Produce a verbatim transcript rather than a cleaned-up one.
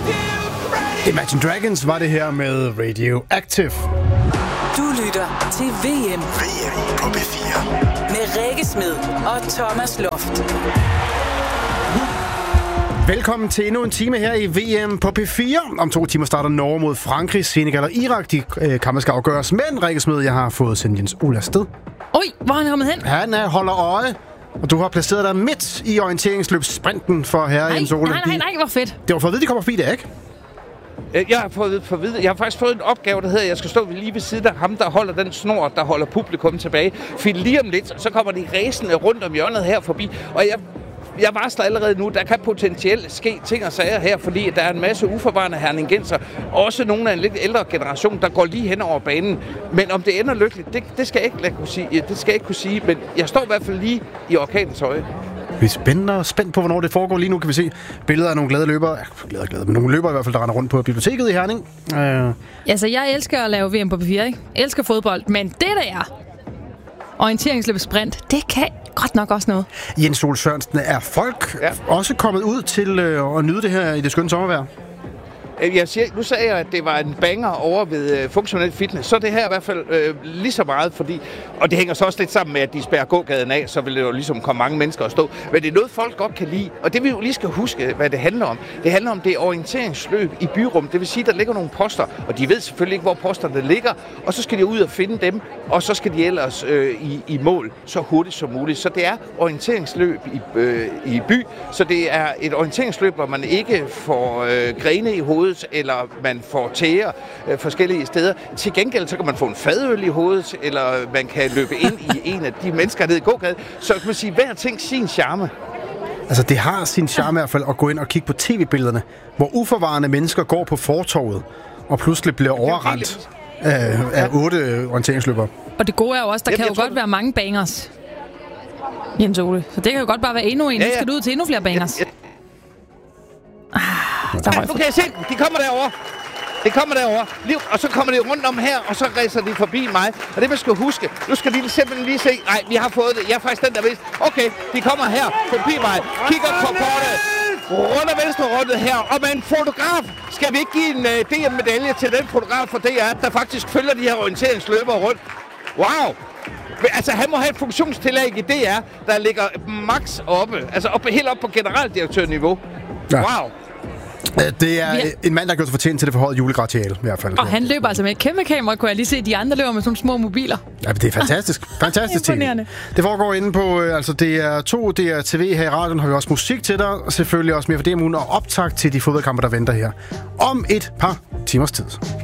Imagine Dragons var det her med Radioactive. Du lytter til V M. V M på P fire. Med Rikke Smed og Thomas Loft. Velkommen til endnu en time her i V M på P fire. Om to timer starter Norge mod Frankrig, Senegal og Irak. De øh, kampe skal afgøres. Men Rikke Smed, jeg har fået sendt Jens Ole afsted. Oj, hvor er han kommet hen? Han er holder øje. Og du har placeret dig midt i orienteringsløbssprinten for herre Nej, Jens Ole. nej, nej, nej, hvor fedt. Det var for at vide, de kommer forbi det, ikke? Jeg har, fået for vide, jeg har faktisk fået en opgave, der hedder, at jeg skal stå lige ved siden af ham, der holder den snor, der holder publikum tilbage. For lige om lidt, så kommer de ræsende rundt om hjørnet her forbi. Og jeg, jeg varsler allerede nu, der kan potentielt ske ting og sager her, fordi der er en masse uforvarende herningenser. Også nogle af en lidt ældre generation, der går lige hen over banen. Men om det ender lykkeligt, det, det, skal jeg ikke kunne sige, det skal jeg ikke kunne sige. Men jeg står i hvert fald lige i orkanens øje. Vi er spændende og spændt på, hvornår det foregår. Lige nu kan vi se billeder af nogle glade løbere. Ja, glade, glade, men nogle løbere i hvert fald, der render rundt på biblioteket i Herning. Uh... Altså, jeg elsker at lave V M på P fire, ikke? Jeg elsker fodbold, men det der er orienteringsløb sprint, det kan godt nok også noget. Jens Ole Sørensen, er folk ja. også kommet ud til øh, at nyde det her i det skønne sommervejr? Jeg siger, nu sagde jeg, at det var en banger over ved øh, funktionel fitness, så det her i hvert fald øh, lige så meget, fordi, og det hænger så også lidt sammen med, at de spærrer gågaden af, så vil det jo ligesom komme mange mennesker at stå. Men det er noget, folk godt kan lide, og det vi jo lige skal huske, hvad det handler om. Det handler om det orienteringsløb i byrum, det vil sige, der ligger nogle poster, og de ved selvfølgelig ikke, hvor posterne ligger, og så skal de ud og finde dem, og så skal de ellers øh, i, i mål så hurtigt som muligt. Så det er orienteringsløb i, øh, i by, så det er et orienteringsløb, hvor man ikke får øh, grene i hovedet, eller man får tæer øh, forskellige steder. Til gengæld så kan man få en fadøl i hovedet, eller man kan løbe ind i en af de mennesker nede i gågaden. Så kan man sige, hver ting sin charme. Altså, det har sin charme i hvert fald at gå ind og kigge på tv-billederne, hvor uforvarende mennesker går på fortovet, og pludselig bliver overrendt af, af otte orienteringsløbere. Og det gode er jo også, der Jamen, kan jo tror, godt være mange bangers, Jens Ole. Så det kan jo godt bare være endnu en. Ja, ja. Nu skal du ud til endnu flere bangers. Ja, ja. Ah, der ja, nu kan jeg se dem. De kommer derover. De kommer derover. Og så kommer de rundt om her, og så ræser de forbi mig. Og det man skal huske, nu skal de simpelthen lige se. Nej, vi har fået det. Jeg er faktisk den, der vidste. Okay, de kommer her forbi mig. Kigger på kortet. Rundt og venstre rundet her. Og med en fotograf skal vi ikke give en uh, D M-medalje til den fotograf for D R, der faktisk følger de her orienteringsløbere rundt. Wow! Altså, han må have et funktionstillæg i D R, der ligger max oppe. Altså, oppe, helt op på generaldirektørniveau. Ja. Wow! Det er ja. en mand, der har gjort sig fortjent til det forhøjede julegratiale, i hvert fald. Og han løber altså med et kæmpe kamera, kunne jeg lige se. De andre løber med sådan små mobiler. Ja, det er fantastisk. Fantastisk ting. Det foregår inde på, altså det er to, det er T V her i radioen, har vi også musik til dig, og selvfølgelig også mere for D M-ugen, og optag til de fodboldkampe, der venter her om et par timers tid.